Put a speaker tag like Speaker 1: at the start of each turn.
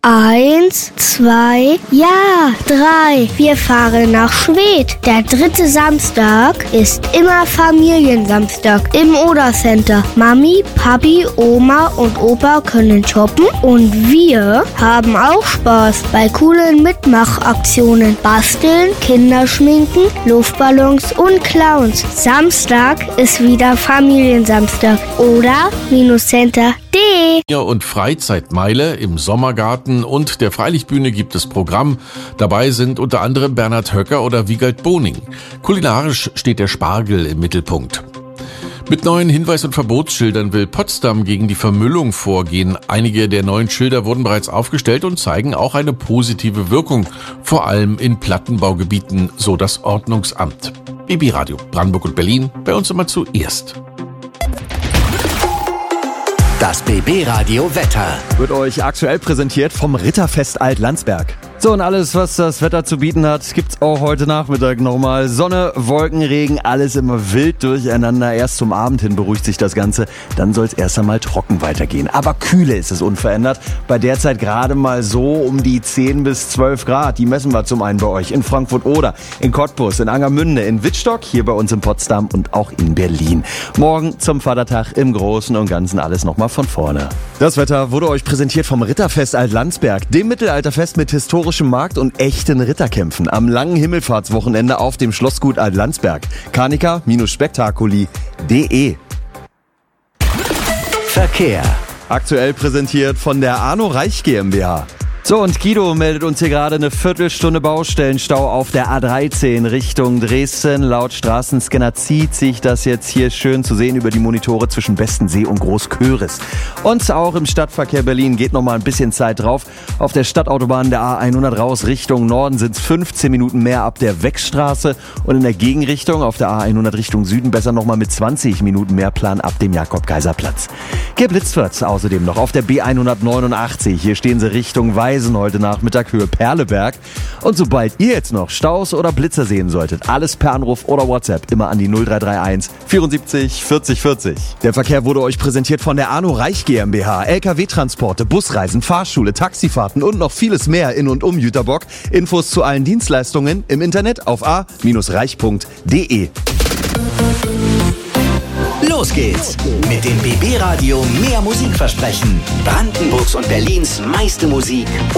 Speaker 1: 1, 2, ja, 3. Wir fahren nach Schwedt. Der 3. Samstag ist immer Familiensamstag im Oder-Center. Mami, Papi, Oma und Opa können shoppen und wir haben auch Spaß bei coolen Mitmachaktionen. Basteln, Kinderschminken, Luftballons und Clowns. Samstag ist wieder Familiensamstag. Oder-Center.de.
Speaker 2: Ja, und Freizeitmeile im Sommergarten und der Freilichtbühne gibt es Programm. Dabei sind unter anderem Bernhard Höcker oder Wiegald Boning. Kulinarisch steht der Spargel im Mittelpunkt. Mit neuen Hinweis- und Verbotsschildern will Potsdam gegen die Vermüllung vorgehen. Einige der neuen Schilder wurden bereits aufgestellt und zeigen auch eine positive Wirkung, vor allem in Plattenbaugebieten, so das Ordnungsamt. BB Radio Brandenburg und Berlin, bei uns immer zuerst.
Speaker 3: Das BB Radio Wetter
Speaker 4: wird euch aktuell präsentiert vom Ritterfest Alt-Landsberg. So, und alles, was das Wetter zu bieten hat, gibt's auch heute Nachmittag nochmal. Sonne, Wolken, Regen, alles immer wild durcheinander. Erst zum Abend hin beruhigt sich das Ganze, dann soll's erst einmal trocken weitergehen. Aber kühle ist es unverändert. Bei derzeit gerade mal so um die 10 bis 12 Grad. Die messen wir zum einen bei euch in Frankfurt-Oder, in Cottbus, in Angermünde, in Wittstock, hier bei uns in Potsdam und auch in Berlin. Morgen zum Vatertag im Großen und Ganzen alles nochmal von vorne. Das Wetter wurde euch präsentiert vom Ritterfest Alt-Landsberg, dem Mittelalterfest mit historischem Markt und echten Ritterkämpfen am langen Himmelfahrtswochenende auf dem Schlossgut Alt-Landsberg. Carnica-Spektakuli.de.
Speaker 3: Verkehr.
Speaker 4: Aktuell präsentiert von der Arno Reich GmbH. So, und Guido meldet uns hier gerade eine Viertelstunde Baustellenstau auf der A13 Richtung Dresden. Laut Straßenscanner zieht sich das jetzt hier schön zu sehen über die Monitore zwischen Bestensee und Großköris. Und auch im Stadtverkehr Berlin geht noch mal ein bisschen Zeit drauf. Auf der Stadtautobahn der A100 raus Richtung Norden sind es 15 Minuten mehr ab der Weckstraße. Und in der Gegenrichtung auf der A100 Richtung Süden besser noch mal mit 20 Minuten mehr Plan ab dem Jakob-Kaiser-Platz. Geblitzt wird's außerdem noch auf der B189. Hier stehen sie Richtung Weisen heute Nachmittag Höhe Perleberg. Und sobald ihr jetzt noch Staus oder Blitzer sehen solltet, alles per Anruf oder WhatsApp immer an die 0331 74 40 40. Der Verkehr wurde euch präsentiert von der Arno Reich GmbH. LKW-Transporte, Busreisen, Fahrschule, Taxifahrten und noch vieles mehr in und um Jüterbock. Infos zu allen Dienstleistungen im Internet auf a-reich.de.
Speaker 3: Los geht's mit dem BB Radio Mehr Musikversprechen. Brandenburgs und Berlins meiste Musik